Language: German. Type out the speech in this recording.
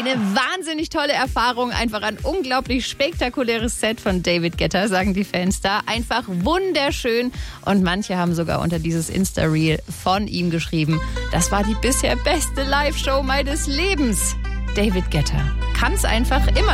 Eine wahnsinnig tolle Erfahrung, einfach ein unglaublich spektakuläres Set von David Guetta, sagen die Fans da. Einfach wunderschön. Und manche haben sogar unter dieses Insta-Reel von ihm geschrieben, das war die bisher beste Live-Show meines Lebens. David Guetta kann es einfach immer.